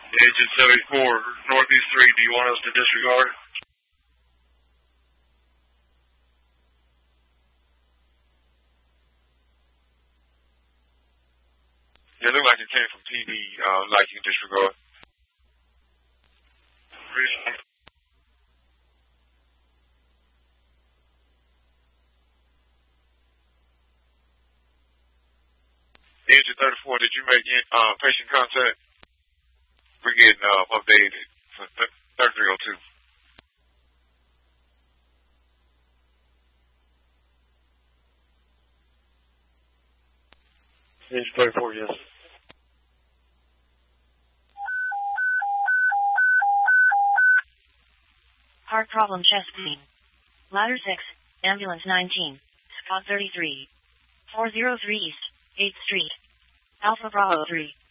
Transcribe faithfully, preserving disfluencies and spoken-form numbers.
Agent seventy-four, Northeast three, do you want us to disregard? Yeah, it looked like it came from P D, uh, like you disregard. Appreciate it. Agent thirty-four, did you make uh, patient contact? We're getting uh, updated for thirty-three oh two. Agent thirty-four, yes. Heart problem, chest pain. Ladder six, ambulance nineteen, spot thirty-three. four oh three East, eighth Street. Alpha Bravo three.